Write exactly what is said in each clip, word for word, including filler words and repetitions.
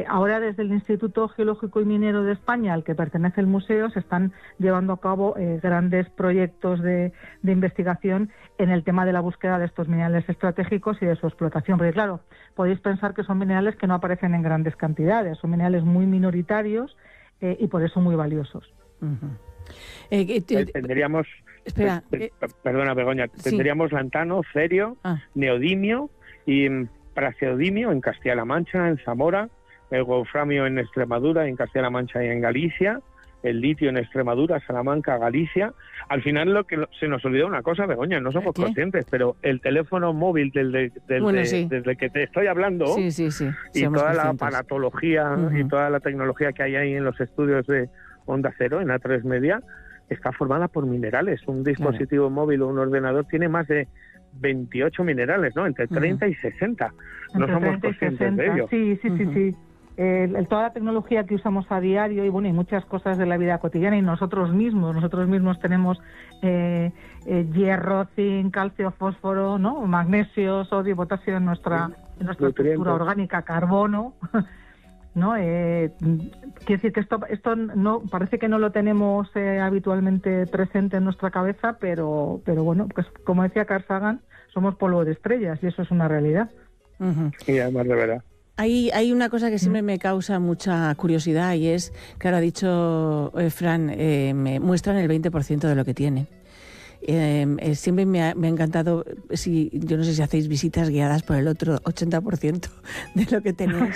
ahora desde el Instituto Geológico y Minero de España, al que pertenece el museo, se están llevando a cabo eh, grandes proyectos de, de investigación en el tema de la búsqueda de estos minerales estratégicos y de su explotación. Porque claro, podéis pensar que son minerales que no aparecen en grandes cantidades, son minerales muy minoritarios eh, y por eso muy valiosos. Uh-huh. Eh, eh, tendríamos, espera, eh, perdona Begoña, sí. tendríamos lantano, cerio, ah. neodimio y praseodimio en Castilla-La Mancha, en Zamora, el wolframio en Extremadura, en Castilla-La Mancha y en Galicia, el litio en Extremadura, Salamanca, Galicia. Al final lo que se nos olvidó una cosa, Begoña, no somos ¿Qué? conscientes, pero el teléfono móvil del, del, del, bueno, de, sí. desde que te estoy hablando sí, sí, sí. y Somos toda conscientes. la aparatología uh-huh. y toda la tecnología que hay ahí en los estudios de Onda Cero, en A tres Media, está formada por minerales. Un dispositivo claro. móvil o un ordenador tiene más de veintiocho minerales, ¿no? Entre treinta uh-huh. y sesenta. No Entre somos conscientes de ello. Sí, sí, uh-huh. sí, sí. El, el, toda la tecnología que usamos a diario y bueno y muchas cosas de la vida cotidiana y nosotros mismos, nosotros mismos tenemos eh, eh, hierro, zinc, calcio, fósforo, ¿no? Magnesio, sodio, potasio en nuestra, sí. en nuestra estructura orgánica, carbono. ¿No? Eh, quiere decir que esto esto no parece que no lo tenemos eh, habitualmente presente en nuestra cabeza, pero pero bueno, pues como decía Carl Sagan, somos polvo de estrellas y eso es una realidad. Uh-huh. Y además de verdad. Hay, hay una cosa que siempre me causa mucha curiosidad y es, claro, ha dicho eh, Fran, eh, me muestran el veinte por ciento de lo que tiene. Eh, eh, siempre me ha, me ha encantado, si yo no sé si hacéis visitas guiadas por el otro ochenta por ciento de lo que tenéis.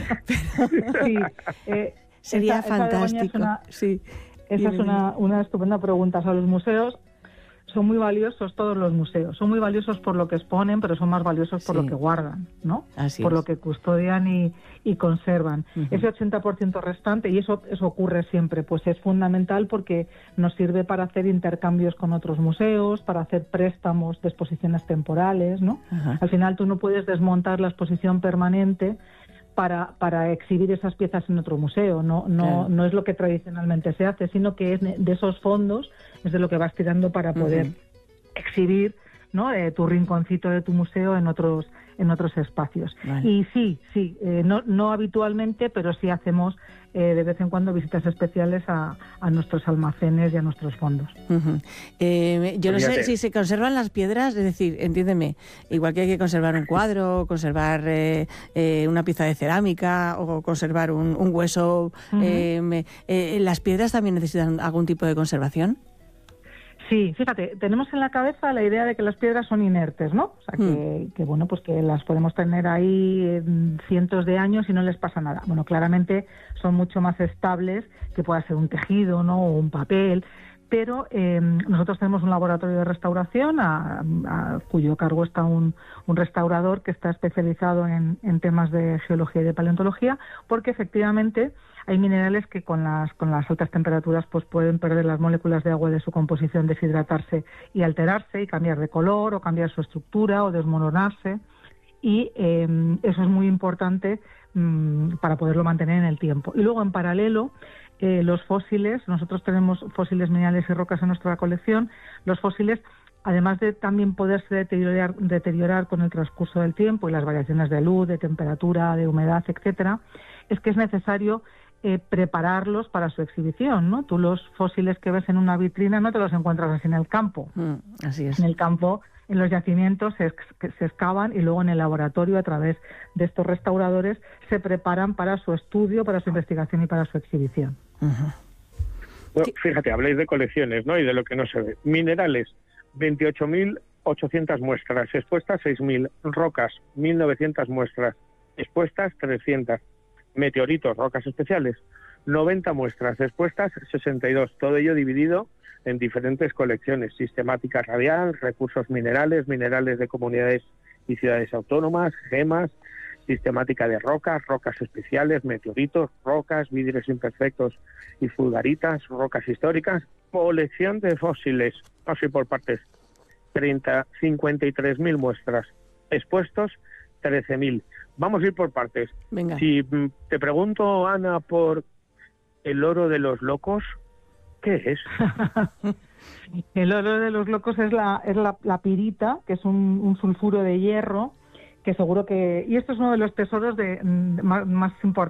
Pero sí, eh, sería esa, fantástico. Esa, es una, sí. esa es una, una estupenda pregunta. O sea, los museos son muy valiosos, todos los museos. Son muy valiosos por lo que exponen, pero son más valiosos por sí. lo que guardan, ¿no? Así por es. lo que custodian y, y conservan. Uh-huh. Ese ochenta por ciento restante, y eso, eso ocurre siempre, pues es fundamental porque nos sirve para hacer intercambios con otros museos, para hacer préstamos de exposiciones temporales, ¿no? Uh-huh. Al final tú no puedes desmontar la exposición permanente para para exhibir esas piezas en otro museo, no no claro. no es lo que tradicionalmente se hace, sino que es de esos fondos es de lo que vas tirando para poder uh-huh. exhibir, ¿no? Eh, tu rinconcito de tu museo en otros en otros espacios. Vale. Y sí, sí, eh, no no habitualmente, pero sí hacemos eh, de vez en cuando visitas especiales a, a nuestros almacenes y a nuestros fondos. Uh-huh. Eh, yo no Fíjate. sé si se conservan las piedras, es decir, entiéndeme, igual que hay que conservar un cuadro, conservar eh, eh, una pieza de cerámica o conservar un, un hueso, uh-huh. eh, eh, ¿las piedras también necesitan algún tipo de conservación? Sí, fíjate, tenemos en la cabeza la idea de que las piedras son inertes, ¿no? O sea, que, mm. que bueno, pues que las podemos tener ahí cientos de años y no les pasa nada. Bueno, claramente son mucho más estables que pueda ser un tejido, ¿no? O un papel, pero eh, nosotros tenemos un laboratorio de restauración a, a cuyo cargo está un, un restaurador que está especializado en, en temas de geología y de paleontología, porque efectivamente hay minerales que con las con las altas temperaturas pues pueden perder las moléculas de agua de su composición, deshidratarse y alterarse y cambiar de color o cambiar su estructura o desmoronarse, y eh, eso es muy importante mmm, para poderlo mantener en el tiempo. Y luego en paralelo eh, los fósiles, nosotros tenemos fósiles minerales y rocas en nuestra colección. Los fósiles, además de también poderse deteriorar, deteriorar con el transcurso del tiempo y las variaciones de luz, de temperatura, de humedad, etcétera, es que es necesario Eh, prepararlos para su exhibición, ¿no? Tú los fósiles que ves en una vitrina no te los encuentras así en el campo. Mm, así es. En el campo, en los yacimientos se, se excavan y luego en el laboratorio, a través de estos restauradores, se preparan para su estudio, para su investigación y para su exhibición. Uh-huh. Bueno, fíjate, habláis de colecciones, ¿no? Y de lo que no se ve. Minerales, veintiocho mil ochocientas muestras, expuestas seis mil, rocas, mil novecientas muestras, expuestas trescientas. Meteoritos, rocas especiales, noventa muestras, expuestas sesenta y dos, todo ello dividido en diferentes colecciones: sistemática radial, recursos minerales, minerales de comunidades y ciudades autónomas, gemas, sistemática de rocas, rocas especiales, meteoritos, rocas, vidrios imperfectos y fulgaritas, rocas históricas, colección de fósiles, así por partes, treinta, cincuenta y tres mil muestras, expuestos trece mil. Vamos a ir por partes. Venga. Si te pregunto, Ana, por el oro de los locos, ¿qué es? El oro de los locos es la es la, la pirita, que es un, un sulfuro de hierro, que seguro que... Y esto es uno de los tesoros de más, más importantes